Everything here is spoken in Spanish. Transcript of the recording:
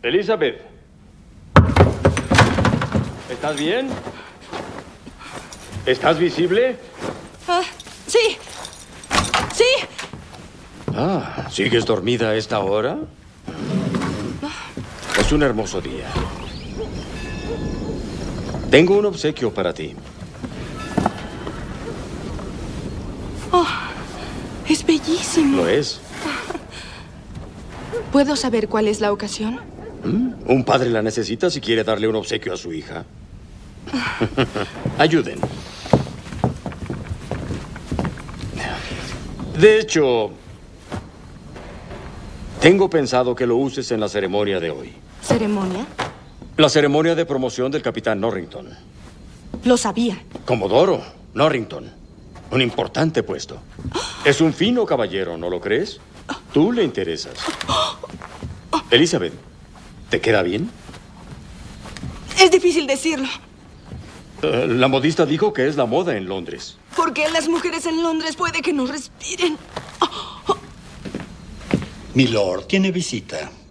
Elizabeth. ¿Estás bien? ¿Estás visible? Sí. Sí. ¿Sigues dormida a esta hora? Es un hermoso día. Tengo un obsequio para ti. Es bellísimo. ¿Lo es? ¿Puedo saber cuál es la ocasión? Un padre la necesita si quiere darle un obsequio a su hija. Ayuden. De hecho, tengo pensado que lo uses en la ceremonia de hoy. ¿Ceremonia? La ceremonia de promoción del capitán Norrington. Lo sabía. Comodoro Norrington. Un importante puesto. Es un fino caballero, ¿no lo crees? Tú le interesas. Elizabeth, ¿te queda bien? Es difícil decirlo. La modista dijo que es la moda en Londres. Porque las mujeres en Londres puede que no respiren. Milord, tiene visita.